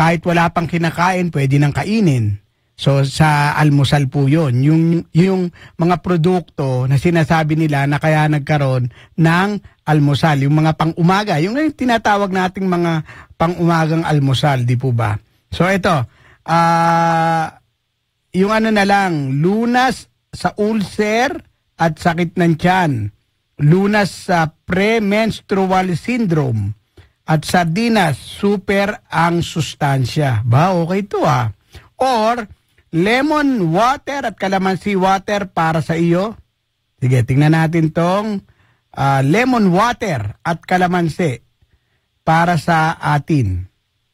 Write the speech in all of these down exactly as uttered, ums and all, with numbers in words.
kahit wala pang kinakain, pwede nang kainin. So sa almusal po yun, yung, yung mga produkto na sinasabi nila na kaya nagkaroon ng almusal, yung mga pang-umaga, yung, yung tinatawag nating mga pang-umagang almusal, di po ba? So ito, uh, yung ano na lang, lunas sa ulcer at sakit ng tiyan, lunas sa premenstrual syndrome, at sardinas, super ang sustansya. Ba, okay to ah. Or, lemon water at calamansi water para sa iyo. Sige, tingnan natin tong uh, lemon water at calamansi para sa atin.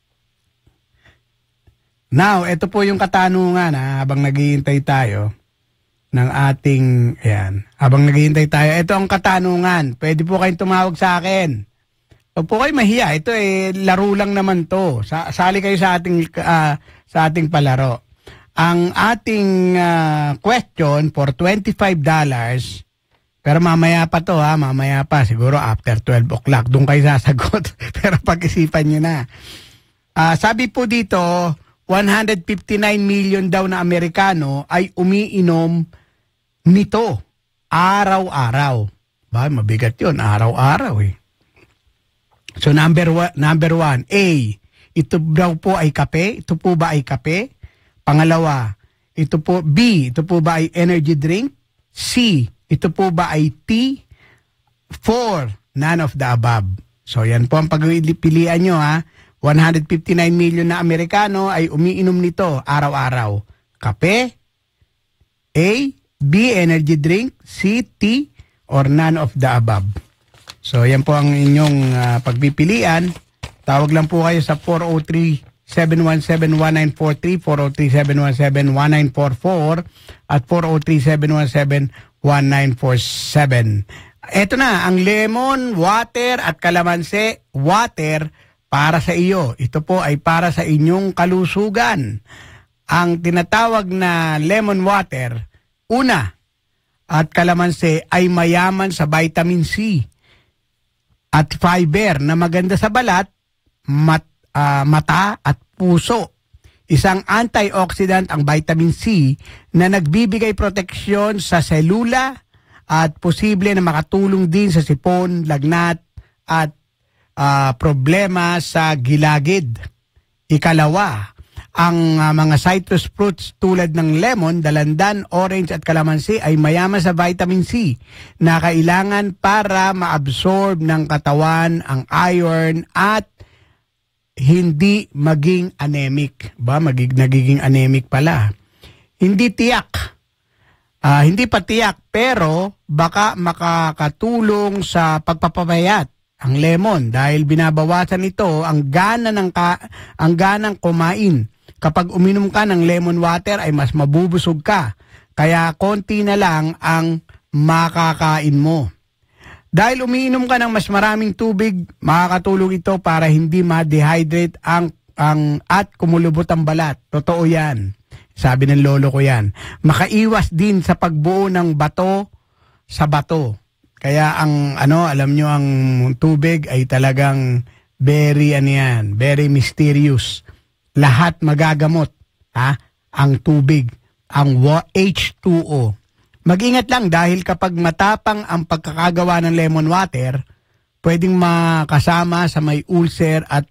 Now, ito po yung katanungan ha, habang naghihintay tayo ng ating, ayan, habang naghihintay tayo, ito ang katanungan. Pwede po kayong tumawag sa akin. Huwag po kayo mahiya. Ito eh, laro lang naman to. Sa, sali kayo sa ating, uh, sa ating palaro. Ang ating uh, question for twenty-five dollars, pero mamaya pa to ha, mamaya pa, siguro after twelve o'clock, doon kayo sasagot. Pero pag-isipan nyo na. Uh, sabi po dito, one hundred fifty-nine million daw na Amerikano ay umiinom nito araw-araw. Ba, mabigat yun, araw-araw eh. So number one, number one, A, ito daw po ay kape. Ito po ba ay kape? Pangalawa, ito po, B, ito po ba ay energy drink? C, ito po ba ay tea? Four, none of the above. So yan po ang pagpilian nyo ha. one hundred fifty-nine million na Amerikano ay umiinom nito araw-araw. Kape, A, B, energy drink, C, tea, or none of the above. So, yan po ang inyong uh, pagpipilian. Tawag lang po kayo sa four oh three, seven one seven, one nine four three, four oh three, seven one seven, one nine four four at four oh three, seven one seven, one nine four seven. Ito na, ang lemon, water at calamansi, water para sa iyo. Ito po ay para sa inyong kalusugan. Ang tinatawag na lemon water, una, at calamansi ay mayaman sa vitamin C at fiber na maganda sa balat, mat, uh, mata at puso. Isang antioxidant ang vitamin C na nagbibigay proteksyon sa selula at posible na makatulong din sa sipon, lagnat at uh, problema sa gilagid. Ikalawa, ang uh, mga citrus fruits tulad ng lemon, dalandan, orange at kalamansi ay mayaman sa vitamin C na kailangan para ma-absorb ng katawan ang iron at hindi maging anemic. Ba, magig nagiging anemic pala. Hindi tiyak. Uh, hindi pa tiyak pero baka makakatulong sa pagpapapayat ang lemon dahil binabawasan ito ang gana ng ka, ang ganang kumain. Kapag uminom ka ng lemon water ay mas mabubusog ka. Kaya konti na lang ang makakain mo. Dahil umiinom ka ng mas maraming tubig, makakatulong ito para hindi ma-dehydrate ang, ang, at kumulubot ang balat. Totoo yan. Sabi ng lolo ko yan. Makaiwas din sa pagbuo ng bato sa bato. Kaya ang ano, alam nyo ang tubig ay talagang very ano yan, very mysterious. Lahat magagamot, ha? Ang tubig, ang H two O. Mag-ingat lang dahil kapag matapang ang pagkakagawa ng lemon water, pwedeng makasama sa may ulcer at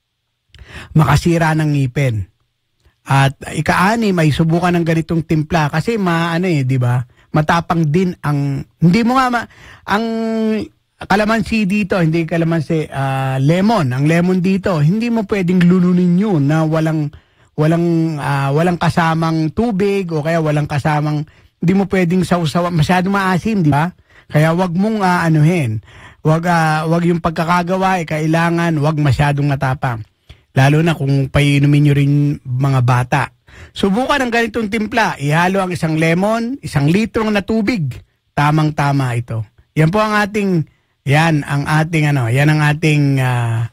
makasira ng ngipin. At ika-ani, may subukan ng ganitong timpla kasi maano eh, di ba? Matapang din ang, hindi mo nga, ma, ang kalamansi dito, hindi kalamansi, uh, lemon, ang lemon dito, hindi mo pwedeng lulunin yun na walang, walang, uh, walang kasamang tubig o kaya walang kasamang, hindi mo pwedeng sausawa, masyadong maasim, di ba? Kaya wag mong uh, anuhin, wag, uh, wag yung pagkakagawa, eh, kailangan wag masyadong matapang. Lalo na kung painumin nyo rin mga bata. Subukan ang ganitong timpla, ihalo ang isang lemon, isang litro na tubig, tamang-tama ito. Yan po ang ating, yan ang ating ano, yan ang ating uh,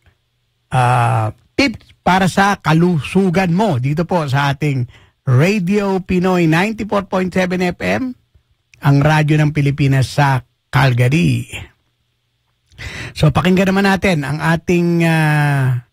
uh, tips para sa kalusugan mo dito po sa ating Radio Pinoy ninety-four point seven F M, ang radyo ng Pilipinas sa Calgary. So pakinggan naman natin ang ating uh,